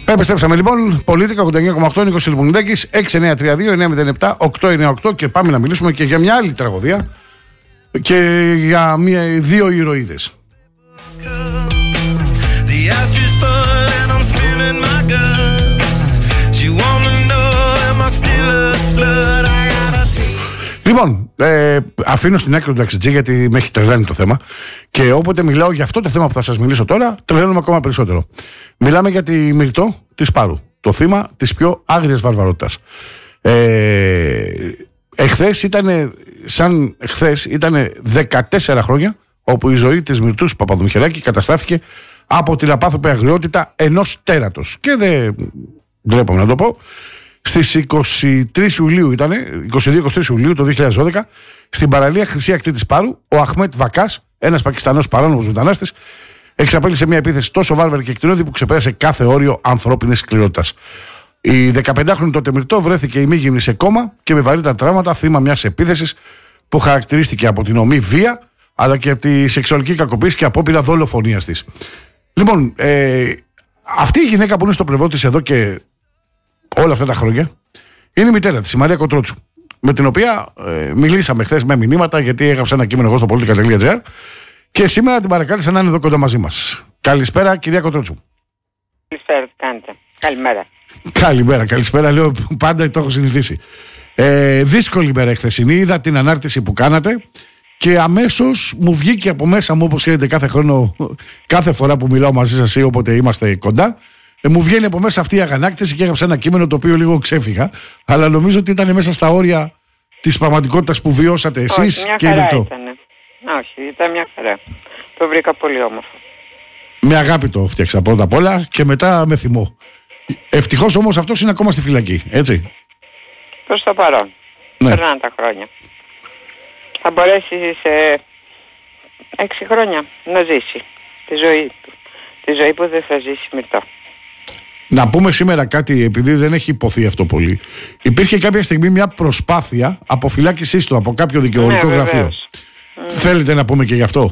Επιστρέψαμε λοιπόν. Πολίτικα 89,8 Νίκος Λιπουνιδάκης 6932-907-898 και πάμε να μιλήσουμε και για μια άλλη τραγωδία και για δύο ηρωίδες. Λοιπόν, αφήνω στην άκρη του ταξιτζή γιατί με έχει τρελάνει το θέμα και όποτε μιλάω για αυτό το θέμα που θα σας μιλήσω τώρα, τρελαίνομαι ακόμα περισσότερο. Μιλάμε για τη Μυρτώ τη Σπάρου, το θύμα της πιο άγριας βαρβαρότητας. Εχθές ήταν 14 χρόνια όπου η ζωή της Μυρτούς Παπαδομιχελάκη καταστράφηκε από την απάνθρωπη αγριότητα ενός τέρατος. Και δεν ντρέπομαι να το πω. Στις 22-23 Ιουλίου το 2012, στην παραλία Χρυσή Ακτή της Σπάρου, ο Αχμέτ Βακάς, ένας Πακιστανός παράνομος μετανάστης, εξαπέλυσε μια επίθεση τόσο βάρβαρη και εκτινώδη που ξεπέρασε κάθε όριο ανθρώπινης σκληρότητας. Η 15χρονη τότε Μυρτώ βρέθηκε ημίγυμνη σε κόμμα και με βαρύτερα τραύματα, θύμα μιας επίθεσης που χαρακτηρίστηκε από την ομή βία αλλά και από τη σεξουαλική κακοποίηση και απόπειρα δολοφονίας της. Λοιπόν, αυτή η γυναίκα που είναι στο πλευρό της εδώ και όλα αυτά τα χρόνια είναι η μητέρα της, η Μαρία Κοτρότσου, με την οποία μιλήσαμε χθες με μηνύματα γιατί έγραψε ένα κείμενο εγώ στο politica.gr και σήμερα την παρακάλεσα να είναι εδώ κοντά μαζί μας. Καλησπέρα, κυρία Κοτρότσου. Καλησπέρα, τι κάνετε? Καλημέρα. Καλησπέρα, λέω πάντα, το έχω συνηθίσει. Δύσκολη μέρα χθεσινή, είδα την ανάρτηση που κάνατε και αμέσως μου βγήκε από μέσα μου, όπως ξέρετε κάθε χρόνο, κάθε φορά που μιλάω μαζί σας ή όποτε είμαστε κοντά, μου βγαίνει από μέσα αυτή η αγανάκτηση και έγραψα ένα κείμενο το οποίο λίγο ξέφυγα, αλλά νομίζω ότι ήταν μέσα στα όρια της πραγματικότητας που βιώσατε εσείς. Όχι, και η Μυρτώ. Όχι, ήταν μια χαρά. Το βρήκα πολύ όμορφο. Με αγάπη το φτιάξα πρώτα απ' όλα και μετά με θυμό. Ευτυχώς όμως αυτός είναι ακόμα στη φυλακή, έτσι. Προς το παρόν. Ναι. Περνάνε τα χρόνια. Θα μπορέσει σε 6 χρόνια να ζήσει τη ζωή του. Τη ζωή που δεν θα ζήσει Μυρτώ. Να πούμε σήμερα κάτι, επειδή δεν έχει υποθεί αυτό πολύ. Υπήρχε κάποια στιγμή μια προσπάθεια αποφυλάκησής του από κάποιο δικηγορικό γραφείο. Θέλετε να πούμε και γι' αυτό?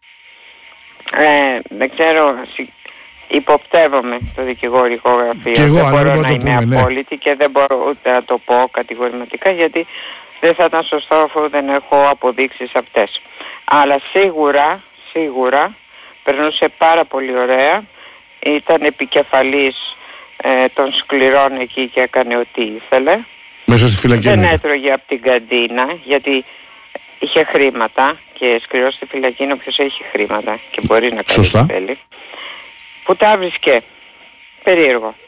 Δεν ξέρω, υποπτεύομαι το δικηγορικό γραφείο. Και εγώ, δεν αλλά μπορώ δεν να είμαι απόλυτη και δεν μπορώ ούτε να το πω κατηγορηματικά γιατί δεν θα ήταν σωστό αφού δεν έχω αποδείξεις αυτές. Αλλά σίγουρα περνούσε πάρα πολύ ωραία. Ήταν επικεφαλής των σκληρών εκεί και έκανε ό,τι ήθελε. Μέσα στη φυλακή. Δεν έτρωγε από την καντίνα γιατί είχε χρήματα και σκληρός στη φυλακή είναι όποιος έχει χρήματα και μπορεί να κάνει ό,τι θέλει. Που τα βρίσκε περίεργο.